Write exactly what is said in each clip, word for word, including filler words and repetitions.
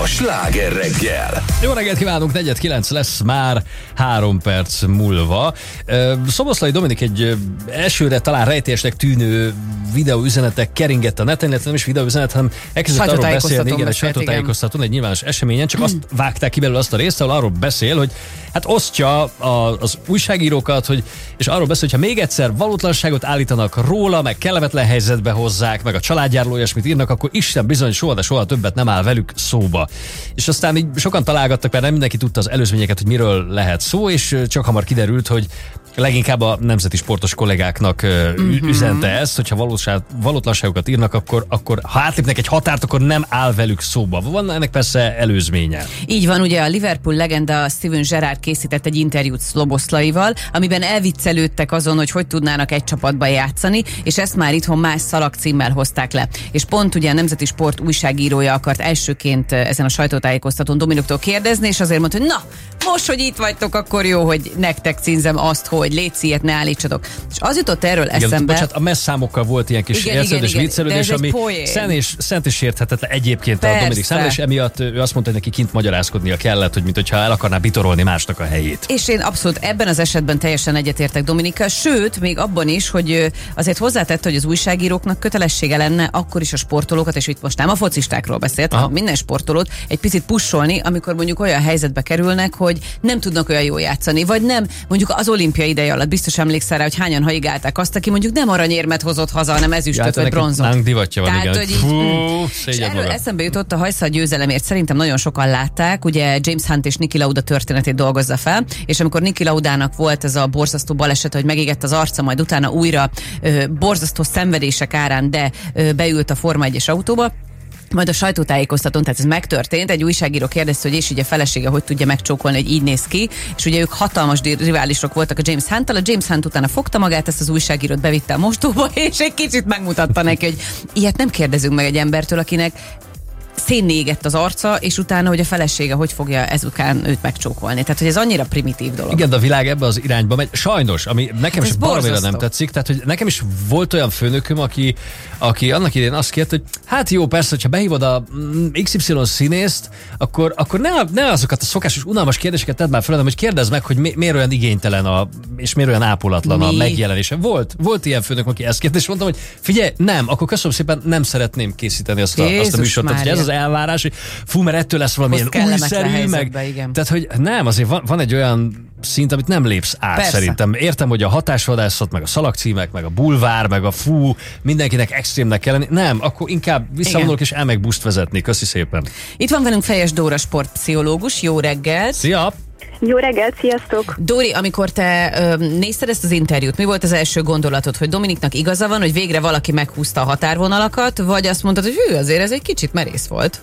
Sláger reggel. Jó reggelt kívánunk, negyed kilenc lesz már három perc múlva. Szoboszlai Dominik egy elsőre talán rejtélyesnek tűnő videóüzenetek keringett a neten, illetve nem is videóüzenet, hanem elkezdett arról beszélni, igen, egy sajtótájékoztatón, egy nyilvános eseményen, csak azt vágták ki belőle azt a részt, ahol arról beszél, hogy hát osztja a, az újságírókat, hogy, és arról beszél, hogy ha még egyszer valótlanságot állítanak róla, meg kellemetlen helyzetbe hozzák, meg a családjáról olyasmit írnak, akkor Isten bizony soha, de soha többet nem áll velük szóba. És aztán így sokan találgattak, mert nem mindenki tudta az előzményeket, hogy miről lehet szó, és csak hamar kiderült, hogy leginkább a nemzeti sportos kollégáknak uh-huh. üzente ezt, hogyha valóság, valótlanságokat írnak, akkor, akkor ha átlépnek egy határt, akkor nem áll velük szóba. Van ennek persze előzménye. Így van, ugye a Liverpool legenda Steven Gerrard készített egy interjút Szoboszlaival, amiben elviccelődtek azon, hogy hogy tudnának egy csapatban játszani, és ezt már itthon más szalagcímmel hozták le. És pont ugye a nemzeti sport újságírója akart elsőként ezen a sajtótájékoztatón Dominoktól kérdezni, és azért mondta, hogy na, most, hogy itt vagytok, akkor jó, hogy nektek címzem azt, hogy légy ilyet ne állítsatok. És az jutott erről igen, eszembe. Bocsánat, a messzámokkal volt ilyen kis érzelmes viccelődés, ami szent és, szent és érthetetlen egyébként persze. A Dominik számára, és emiatt ő azt mondta, hogy neki kint magyarázkodnia kellett, hogy mint hogyha el akarná bitorolni másnak a helyét. És én abszolút ebben az esetben teljesen egyetértek Dominikkal, sőt, még abban is, hogy azért hozzátette, hogy az újságíróknak kötelessége lenne akkor is a sportolókat, és itt most nem a focistákról beszélt, hanem minden sportolót egy picit pusolni, amikor mondjuk olyan helyzetbe kerülnek, hogy nem tudnak olyan jól játszani, vagy nem, mondjuk az olimpiai ideje alatt biztos emlékszel rá, hogy hányan haigálták azt, aki mondjuk nem aranyérmet hozott haza, hanem ezüstöt vagy bronzot. Nánk divatja van, tehát, igen. Fú, és erről eszembe jutott a hajszal győzelemért, szerintem nagyon sokan látták, ugye James Hunt és Niki Lauda történetét dolgozza fel, és amikor Niki Laudának volt ez a borzasztó baleset, hogy megégett az arca, majd utána újra ö, borzasztó szenvedések árán, de ö, beült a Forma egyes autóba, majd a sajtótájékoztatón, tehát ez megtörtént, egy újságíró kérdezte, hogy és így a felesége hogy tudja megcsókolni, hogy így néz ki, és ugye ők hatalmas riválisok voltak a James Hunttal, a James Hunt utána fogta magát, ezt az újságírót bevitte a mosdóba, és egy kicsit megmutatta neki, hogy ilyet nem kérdezünk meg egy embertől, akinek szénné égett az arca, és utána, hogy a felesége hogy fogja ezután őt megcsókolni. Tehát, hogy ez annyira primitív dolog. Igen, de a világ ebbe az irányba megy. Sajnos, ami nekem hát is baromira nem tetszik, tehát, hogy nekem is volt olyan főnököm, aki, aki annak idején azt kért, hogy hát jó, persze, hogyha behívod a iksz ipszilon színészt, akkor, akkor ne, ne azokat a szokásos, unalmas kérdéseket tedd már fel, hogy kérdezd meg, hogy mi, miért olyan igénytelen a, és miért olyan ápolatlan mi? A megjelenése. Volt, volt ilyen főnök, aki ezt kért, és mondtam, hogy figyelj, nem, akkor köszönöm szépen, nem szeretném készíteni azt a, azt a műsort. Tehát, ez az elvárás, hogy fú, mert ettől lesz valamilyen újszerű, meg... Igen. Tehát, hogy nem, azért van, van egy olyan szint, amit nem lépsz át. Persze. Szerintem. Értem, hogy a hatásvadászat, meg a szalagcímek, meg a bulvár, meg a fú, mindenkinek extrémnek kell lenni. Nem, akkor inkább visszavonulok és elmeg buszt vezetni. Köszi szépen. Itt van velünk Fejes Dóra sportpszichológus. Jó reggelt! Szia! Jó reggelt, sziasztok! Dóri, amikor te ö, nézted ezt az interjút, mi volt az első gondolatod, hogy Dominiknak igaza van, hogy végre valaki meghúzta a határvonalakat, vagy azt mondtad, hogy hű, azért ez egy kicsit merész volt?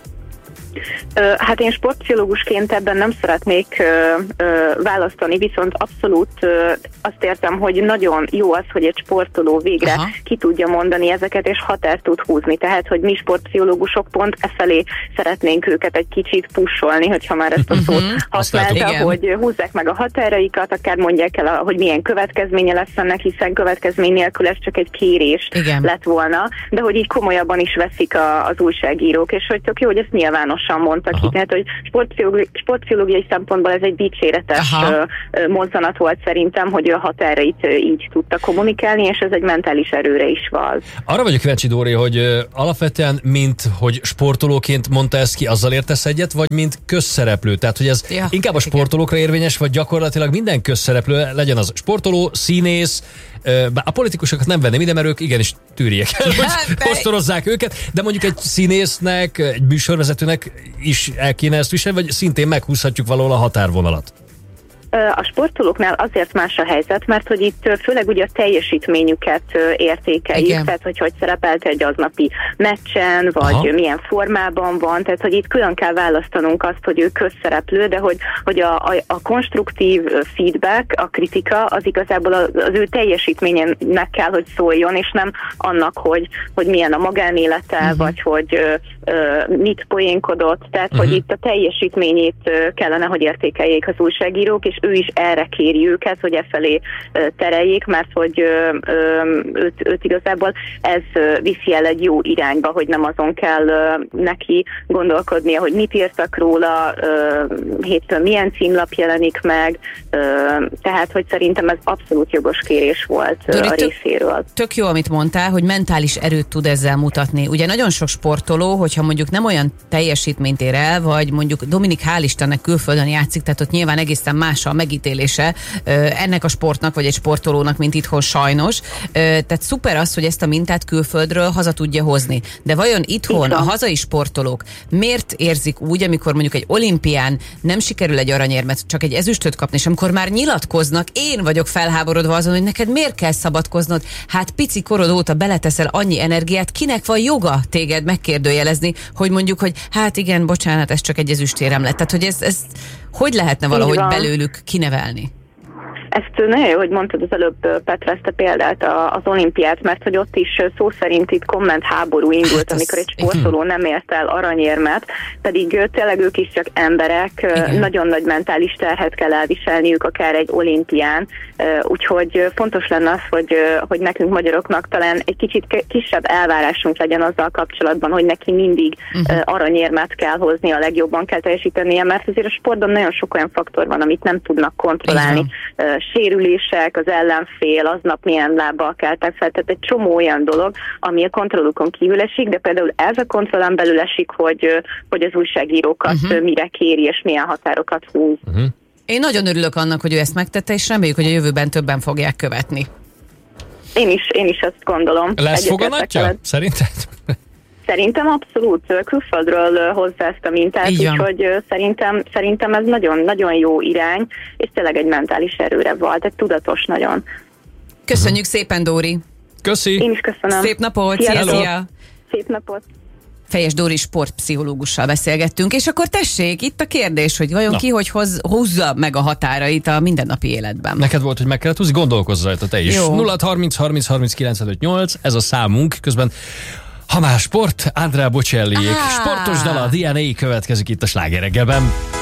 Hát én sportpszichológusként ebben nem szeretnék ö, ö, választani, viszont abszolút ö, azt értem, hogy nagyon jó az, hogy egy sportoló végre Aha. ki tudja mondani ezeket, és határt tud húzni. Tehát, hogy mi sportpszichológusok pont e felé szeretnénk őket egy kicsit pusolni, hogyha már ezt a szót uh-huh. használta, hogy húzzák meg a határaikat, akár mondják el, hogy milyen következménye lesz ennek, hiszen következmény nélkül ez csak egy kérés Igen. lett volna, de hogy így komolyabban is veszik a, az újságírók, és hogy tök jó, hogy ezt nyilvános mondtak ki, tehát hogy sportpszichológiai, sportpszichológiai szempontból ez egy dicséretes Aha. mozzanat volt szerintem, hogy a határait így tudta kommunikálni, és ez egy mentális erőre is val. Arra vagyok kíváncsi, Dóri, hogy alapvetően, mint hogy sportolóként mondta ezt ki, azzal értesz egyet, vagy mint közszereplő? Tehát, hogy ez ja, inkább a sportolókra érvényes, vagy gyakorlatilag minden közszereplő, legyen az sportoló, színész, a politikusokat nem venném ide, mert ők igenis tűrjék el, hogy postorozzák őket, de mondjuk egy színésznek, egy műsorvezetőnek is el kéne ezt viselni, vagy szintén meghúzhatjuk valahol a határvonalat? A sportolóknál azért más a helyzet, mert hogy itt főleg ugye a teljesítményüket értékeljük, Igen. tehát hogy hogy szerepelt egy aznapi meccsen, vagy Aha. milyen formában van, tehát hogy itt külön kell választanunk azt, hogy ő közszereplő, de hogy, hogy a, a, a konstruktív feedback, a kritika az igazából az, az ő teljesítményének kell, hogy szóljon, és nem annak, hogy, hogy milyen a magánélete, uh-huh. vagy hogy uh, mit poénkodott, tehát uh-huh. hogy itt a teljesítményét kellene, hogy értékeljék az újságírók, és ő is erre kéri őket, hogy e felé tereljék, mert hogy őt, őt igazából ez viszi el egy jó irányba, hogy nem azon kell neki gondolkodnia, hogy mit írtak róla, hétfőn milyen címlap jelenik meg, tehát, hogy szerintem ez abszolút jogos kérés volt Dori, a részéről. Tök, tök jó, amit mondtál, hogy mentális erőt tud ezzel mutatni. Ugye nagyon sok sportoló, hogyha mondjuk nem olyan teljesítményt ér el, vagy mondjuk Dominik hál' Istennek külföldön játszik, tehát ott nyilván egészen más a megítélése ennek a sportnak, vagy egy sportolónak, mint itthon sajnos. Tehát szuper az, hogy ezt a mintát külföldről haza tudja hozni. De vajon itthon a hazai sportolók miért érzik úgy, amikor mondjuk egy olimpián nem sikerül egy aranyérmet, csak egy ezüstöt kapni, és amikor már nyilatkoznak, én vagyok felháborodva azon, hogy neked miért kell szabadkoznod? Hát pici korod óta beleteszel annyi energiát, kinek van joga téged megkérdőjelezni, hogy mondjuk, hogy hát igen, bocsánat, ez csak egy ezüstérem lett. Tehát, hogy ez, ez hogy lehetne valahogy belőlük kinevelni? Ezt nagyon jó, hogy mondtad az előbb, Petra, ezt a példát, az olimpiát, mert hogy ott is szó szerint itt kommentháború indult, hát amikor egy sportoló nem ért el aranyérmet, pedig tényleg ők is csak emberek, igen. Nagyon nagy mentális terhet kell elviselniük akár egy olimpián, úgyhogy fontos lenne az, hogy, hogy nekünk magyaroknak talán egy kicsit kisebb elvárásunk legyen azzal kapcsolatban, hogy neki mindig uh-huh. aranyérmet kell hozni, a legjobban kell teljesítenie, mert azért a sportban nagyon sok olyan faktor van, amit nem tudnak kontrollálni. Sérülések, az ellenfél, aznap milyen lábbal keltek fel, tehát egy csomó olyan dolog, ami a kontrollukon kívül esik, de például ez a kontrollon belül esik, hogy, hogy az újságírókat uh-huh. mire kéri, és milyen határokat húz. Uh-huh. Én nagyon örülök annak, hogy ő ezt megtette, és reméljük, hogy a jövőben többen fogják követni. Én is, én is azt gondolom. Lesz foganatja? Szerinted? Szerintem abszolút külföldről hozzá ezt a mintát, úgyhogy szerintem, szerintem ez nagyon-nagyon jó irány, és tényleg egy mentális erőre volt, tehát tudatos nagyon. Köszönjük szépen, Dóri! Köszi! Én is köszönöm. Szép napot! Szia, szia! Szép napot! Fejes Dóri sportpszichológussal beszélgettünk, és akkor tessék, itt a kérdés, hogy vajon Na. ki hogy hoz, húzza meg a határait a mindennapi életben. Neked volt, hogy meg kellett húzni, gondolkozz rajta te is. nulla harminc harminc harminc kilencvenöt nyolc, ez a számunk, közben ha más sport, Andrea Bocelliék, sportos dala, dé en á következik itt a Sláger reggelben.